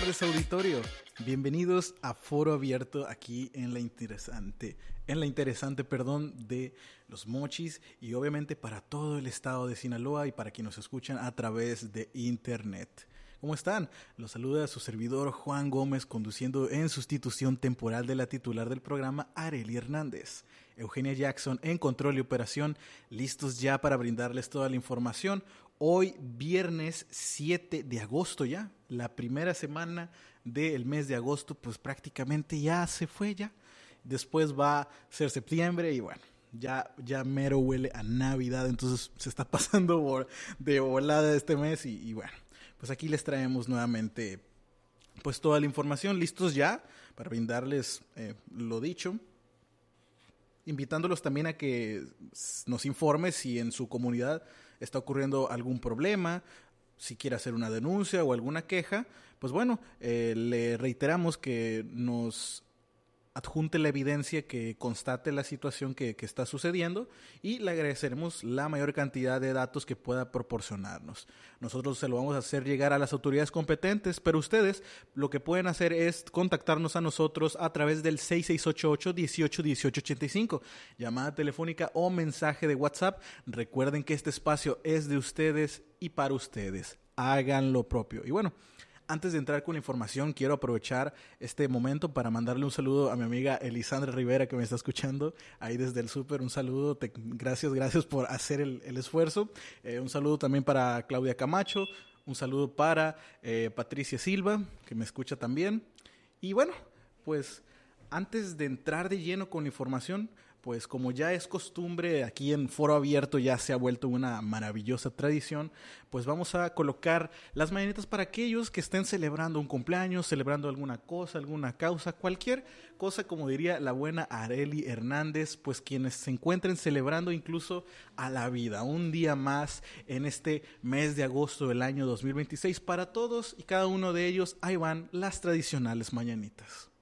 tardes, auditorio. Bienvenidos a Foro Abierto aquí en la interesante de Los Mochis y obviamente para todo el estado de Sinaloa y para quienes nos escuchan a través de internet. ¿Cómo están? Los saluda su servidor Juan Gómez, conduciendo en sustitución temporal de la titular del programa, Arely Hernández. Eugenia Jackson en control y operación, listos ya para brindarles toda la información. Hoy, viernes 7 de agosto ya, la primera semana del mes de agosto, pues prácticamente ya se fue ya. Después va a ser septiembre y bueno, ya mero huele a Navidad, entonces se está pasando de volada este mes y bueno, pues aquí les traemos nuevamente pues toda la información, listos ya para brindarles lo dicho. Invitándolos también a que nos informe si en su comunidad está ocurriendo algún problema, si quiere hacer una denuncia o alguna queja, pues bueno, le reiteramos que nos adjunte la evidencia que constate la situación que está sucediendo y le agradeceremos la mayor cantidad de datos que pueda proporcionarnos. Nosotros se lo vamos a hacer llegar a las autoridades competentes, pero ustedes lo que pueden hacer es contactarnos a nosotros a través del 6688-181885, llamada telefónica o mensaje de WhatsApp. Recuerden que este espacio es de ustedes y para ustedes. Hagan lo propio. Y bueno, antes de entrar con la información, quiero aprovechar este momento para mandarle un saludo a mi amiga Elisandra Rivera, que me está escuchando ahí desde el súper. Un saludo, gracias por hacer el esfuerzo. Un saludo también para Claudia Camacho, un saludo para Patricia Silva, que me escucha también. Y bueno, pues antes de entrar de lleno con la información, pues como ya es costumbre aquí en Foro Abierto, ya se ha vuelto una maravillosa tradición, pues vamos a colocar las mañanitas para aquellos que estén celebrando un cumpleaños, celebrando alguna cosa, alguna causa, cualquier cosa, como diría la buena Arely Hernández, pues quienes se encuentren celebrando incluso a la vida, un día más en este mes de agosto del año 2026. Para todos y cada uno de ellos, ahí van las tradicionales mañanitas.